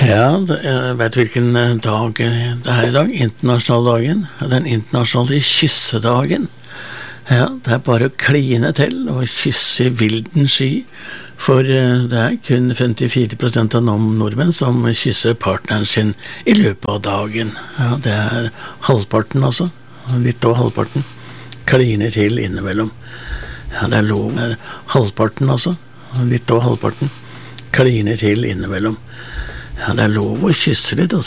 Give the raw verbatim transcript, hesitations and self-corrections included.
Ja, det, jeg vet hvilken eh, dag det er i dag. Internasjonaldagen. Den internasjonale kyssedagen. Ja, det er bare å kline til og kysse i vilden sky. For eh, det er kun femtifire prosent av nordmenn som kysser partneren sin i løpet av dagen. Ja, det er halvparten altså. Litt over halvparten. Kliner til innimellom. Ja, det er lov. Det er halvparten altså. Litt over halvparten. Kliner til innimellom. Ja, det er lov å kysse litt, altså.